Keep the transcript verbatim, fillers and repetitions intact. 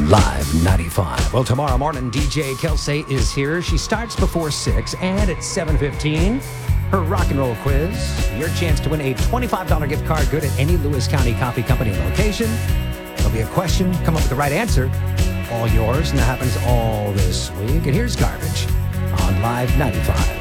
on Live ninety-five. Well, tomorrow morning, D J Kelsey is here. She starts before six, and at seven fifteen, her rock and roll quiz. Your chance to win a twenty-five dollars gift card good at any Lewis County Coffee Company location. There'll be a question. Come up with the right answer. All yours, and that happens all this week. And here's Garbage on Live ninety-five.